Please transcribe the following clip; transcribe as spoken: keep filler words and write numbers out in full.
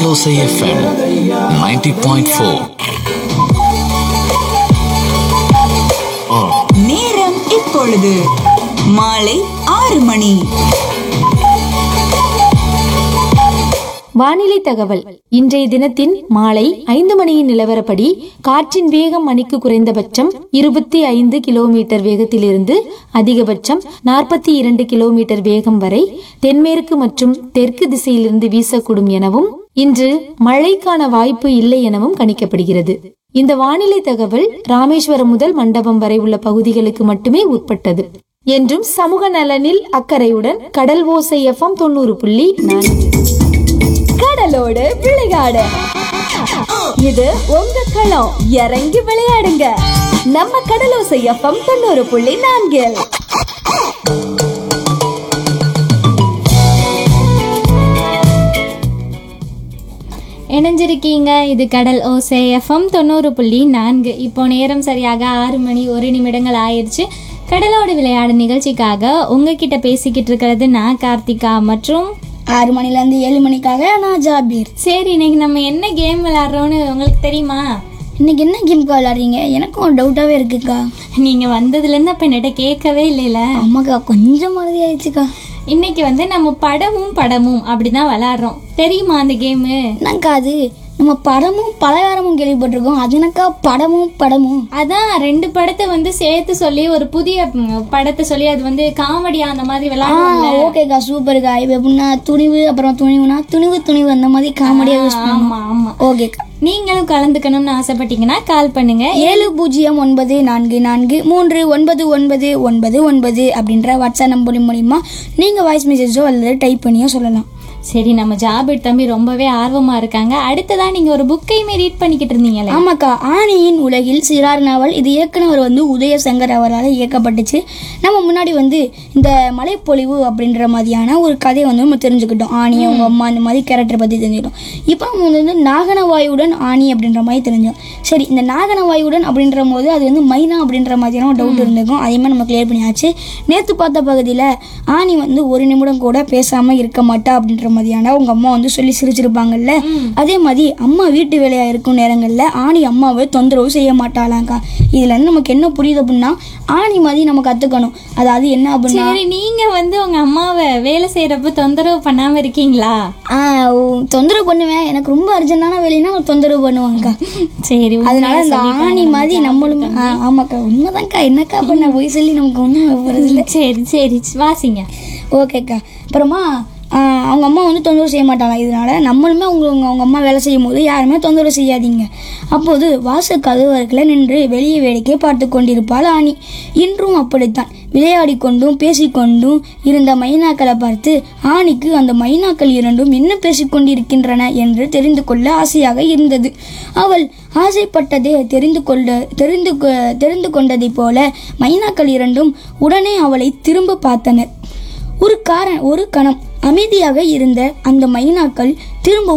கடலோசை FM ninety point four. நேரம் இப்பொழுது மாலை ஆறு மணி. வானிலை தகவல். இன்றைய தினத்தின் மாலை ஐந்து மணியின் நிலவரப்படி காற்றின் வேகம் மணிக்கு குறைந்தபட்சம் இருபத்தி ஐந்து கிலோமீட்டர் வேகத்திலிருந்து அதிகபட்சம் நாற்பத்தி இரண்டு கிலோமீட்டர் வேகம் வரை தென்மேற்கு மற்றும் தெற்கு திசையிலிருந்து வீசக்கூடும் எனவும் இன்று மழைக்கான வாய்ப்பு இல்லை எனவும் கணிக்கப்படுகிறது. இந்த வானிலை தகவல் ராமேஸ்வரம் முதல் மண்டபம் வரை உள்ள பகுதிகளுக்கு மட்டுமே உட்பட்டது. என்றும் சமூக நலனில் அக்கறையுடன் கடல் ஓசை எஃப்எம் தொண்ணூறு புள்ளி நான்கு. கடலோடு விளையாடு. இது உங்க களம். இறங்கி விளையாடுங்க. நம்ம கடலோசை எஃப்எம் தொண்ணூறு புள்ளி நான்கில். இணைஞ்சிருக்கீங்க. இது கடல் ஓசை எஃப்எம் தொண்ணூறு புள்ளி நான்கு. இப்போ நேரம் சரியாக ஆறு மணி ஒரு நிமிடங்கள் ஆயிடுச்சு. கடலோடு விளையாடு நிகழ்ச்சிக்காக உங்ககிட்ட பேசிக்கிட்டு இருக்கிறது நான் கார்த்திகா மற்றும் ஆறு மணிலேருந்து ஏழு மணிக்காக நான் ஜாபீர். சரி, இன்னைக்கு நம்ம என்ன கேம் விளையாடுறோன்னு உங்களுக்கு தெரியுமா? இன்னைக்கு என்ன கேம்க்கா விளையாடுறீங்க? எனக்கும் ஒரு டவுட்டாகவே இருக்குக்கா. நீங்கள் வந்ததுலேருந்து அப்போ என்கிட்ட கேட்கவே இல்லைல்ல? ஆமாக்கா, கொஞ்சம் மறதி ஆயிடுச்சுக்கா. இன்னைக்கு வந்து நம்ம படமும் படமும் அப்படிதான் விளையாடுறோம். தெரியுமா அந்த கேமு? என்னக்கா அது? நம்ம படமும் பலகாரமும் கேள்விப்பட்டிருக்கோம். அது என்னக்கா படமும் படமும்? அதான் ரெண்டு படத்தை வந்து சேர்த்து சொல்லி ஒரு புதிய படத்தை சொல்லி அது வந்து காமெடியா அந்த மாதிரி விளையாடுவாங்க. ஓகேக்கா, சூப்பர்க்கா. இப்போ எப்படின்னா துணிவு, அப்புறம் துணிவுனா துணிவு துணிவு அந்த மாதிரி காமெடியா யூஸ் பண்ணுவோம். ஆமா ஆமா. ஓகேக்கா, நீங்களும் கலந்துக்கணும்னு ஆசைப்பட்டீங்கன்னா கால் பண்ணுங்க. ஏழு பூஜ்ஜியம் ஒன்பது நான்கு நான்கு மூன்று ஒன்பது ஒன்பது ஒன்பது ஒன்பது அப்படின்ற வாட்ஸ்அப் நம்பர் மூலியமா நீங்க வாய்ஸ் மெசேஜோ அல்லது டைப் பண்ணியோ சொல்லலாம். சரி, நம்ம ஜாபீர் தம்பி ரொம்பவே ஆர்வமா இருக்காங்க. அடுத்ததா நீங்க ஒரு புக்கையுமே ரீட் பண்ணிக்கிட்டு இருந்தீங்களே? ஆமாக்கா, ஆணியின் உலகில் சிறார் நாவல். இது இயக்குனர் வந்து உதயசங்கர் அவரால் இயக்கப்பட்டுச்சு. நம்ம முன்னாடி வந்து இந்த மலைப்பொழிவு அப்படின்ற மாதிரியான ஒரு கதையை வந்து நம்ம தெரிஞ்சுக்கிட்டோம். ஆணி, அவங்க அம்மா, இந்த மாதிரி கேரக்டர் பற்றி தெரிஞ்சுக்கிட்டோம். இப்போ நம்ம வந்து நாகனவாயுடன் ஆணி அப்படின்ற மாதிரி தெரிஞ்சோம். சரி, இந்த நாகனவாயுடன் அப்படின்ற போது அது வந்து மைனா அப்படின்ற மாதிரியான ஒரு டவுட் இருந்திருக்கும். அதே மாதிரி நம்ம கிளியர் பண்ணியாச்சு. நேற்று பார்த்த பகுதியில் ஆணி வந்து ஒரு நிமிடம் கூட பேசாமல் இருக்க மாட்டா அப்படின்ற மாதிரியான உங்க அம்மா வந்து சொல்லி சிரிச்சிருப்பாங்கல்ல. அதே மாதிரி அம்மா வீட்டு வேலையா இருக்கும் நேரங்கள்ல ஆணி அம்மாவை தொந்தரவு செய்ய மாட்டாளாங்கா. இதுல இருந்து நமக்கு என்ன புரியுது அப்படின்னா ஆணி மாதிரி நம்ம கத்துக்கணும். அதாவது என்ன அப்படின்னா, சரி, நீங்க வந்து உங்க அம்மாவை வேலை செய்யறப்ப தொந்தரவு பண்ணாம இருக்கீங்களா? ஆஹ் தொந்தரவு பண்ணுவேன். எனக்கு ரொம்ப அர்ஜென்டான வேலைன்னா தொந்தரவு பண்ணுவாங்கக்கா. சரி, அதனால இந்த ஆணி மாதிரி நம்மளும். ஆமாக்கா, உண்மைதான்க்கா. என்னக்கா பண்ண போய் சொல்லி நமக்கு ஒன்றும் போறது இல்லை. சரி சரி, வாசிங்க. ஓகேக்கா. அப்புறமா அவங்க அம்மா வந்து தொந்தரவு செய்ய மாட்டாங்க. இதனால நம்மளுமே அவங்க அவங்க அம்மா வேலை செய்யும் போது யாருமே தொந்தரவு செய்யாதீங்க. அப்போது வாசல் கதவர்களை நின்று வெளியே வேடிக்கை பார்த்து கொண்டிருப்பாள் ஆணி. இன்றும் அப்படித்தான் விளையாடி கொண்டும் பேசிக்கொண்டும் இருந்த மைனாக்களை பார்த்து ஆணிக்கு அந்த மைனாக்கள் இரண்டும் என்ன பேசிக்கொண்டிருக்கின்றன என்று தெரிந்து கொள்ள ஆசையாக இருந்தது. அவள் ஆசைப்பட்டதே தெரிந்து கொள்ள தெரிந்து தெரிந்து கொண்டதை போல மைனாக்கள் இரண்டும் உடனே அவளை திரும்ப பார்த்தனர். ஒரு காரண ஒரு கணம் அமைதியாக இருந்த அந்த மைனாக்கள் திரும்பவும்